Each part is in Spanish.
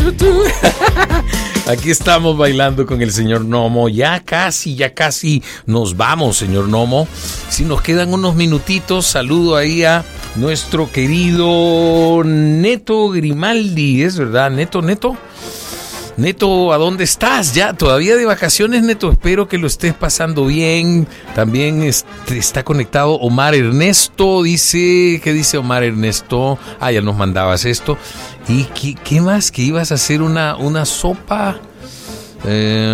Aquí estamos bailando con el señor Nomo. Ya casi nos vamos, señor Nomo. Si nos quedan unos minutitos, saludo ahí a nuestro querido Neto Grimaldi. ¿Es verdad, Neto? Neto, ¿a dónde estás? Ya, todavía de vacaciones, Neto. Espero que lo estés pasando bien. También está conectado Omar Ernesto. ¿Qué dice Omar Ernesto? Ya nos mandabas esto. ¿Y qué más? ¿Que ibas a hacer una sopa? A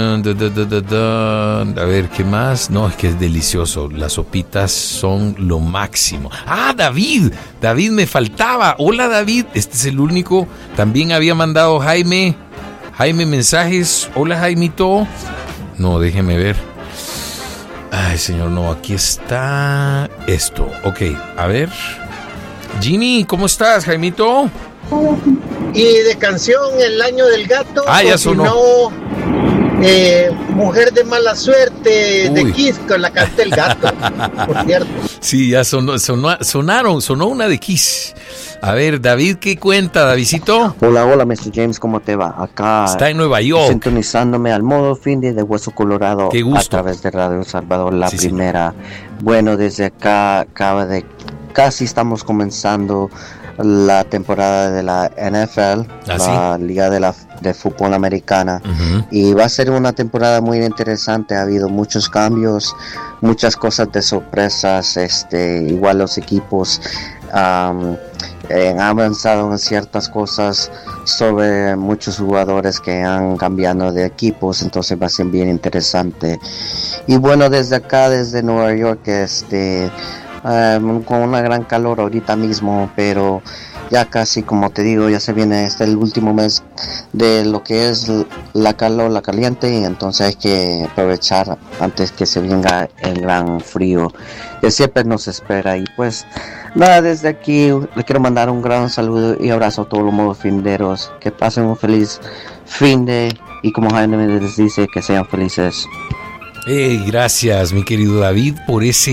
ver, ¿qué más? No, es que es delicioso. Las sopitas son lo máximo. David me faltaba. Hola, David. Este es el único. También había mandado Jaime mensajes. Hola, Jaimito. No, déjeme ver. Ay, señor, no, aquí está esto. Ok, a ver. Jimmy, ¿cómo estás, Jaimito? Y de canción El Año del Gato. Ya sonó. Mujer de mala suerte. Uy. De Kiss, con la canta el gato, por cierto. Sí, ya sonó una de Kiss. A ver, David, ¿qué cuenta, Davidcito? Hola, Mr. James, ¿cómo te va? Acá está en Nueva York. Sintonizándome al modo Finde de Hueso Colorado. Qué gusto. A través de Radio Salvador, la primera. Sí. Bueno, desde acá casi estamos comenzando la temporada de la NFL, la Liga de Fútbol Americana. Uh-huh. Y va a ser una temporada muy interesante. Ha habido muchos cambios, muchas cosas de sorpresas. Igual los equipos han avanzado en ciertas cosas sobre muchos jugadores que han cambiado de equipos, entonces va a ser bien interesante. Y bueno, desde acá, desde Nueva York, con una gran calor ahorita mismo, pero ya casi, como te digo, ya se viene el último mes de lo que es la caliente, y entonces hay que aprovechar antes que se venga el gran frío que siempre nos espera. Y pues nada, desde aquí le quiero mandar un gran saludo y abrazo a todos los modos finderos, que pasen un feliz fin de, y como Jaime les dice, que sean felices. Gracias, mi querido David, por ese